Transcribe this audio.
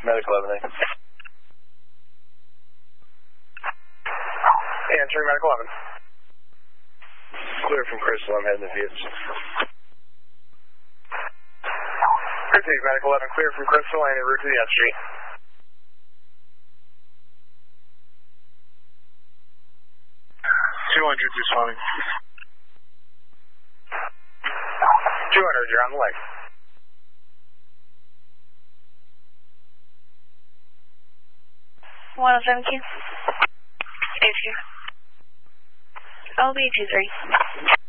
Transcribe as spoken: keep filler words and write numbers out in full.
Medical eleven A. Answering Medical eleven. Clear from Crystal, I'm heading to Vietz. Receive Medical eleven, clear from Crystal and en route to the S Street. two hundred, responding. two hundred, you're on the way. one oh seven Q. H Q. L B two three.